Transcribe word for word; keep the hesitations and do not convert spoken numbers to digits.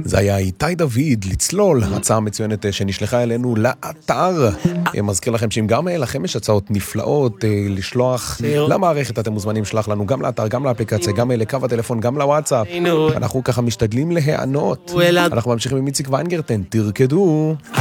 זה היה איתי דוד, לצלול, הצעה מצוינת שנשלחה אלינו לאתר. מזכיר לכם שאם גם לכם יש הצעות נפלאות לשלוח למערכת, אתם מוזמנים לשלוח לנו גם לאתר, גם לאפליקציה, גם לקו הטלפון, גם לוואטסאפ. אנחנו ככה משתדלים להיענות. אנחנו ממשיכים עם איציק ויינגרטן, תרקדו.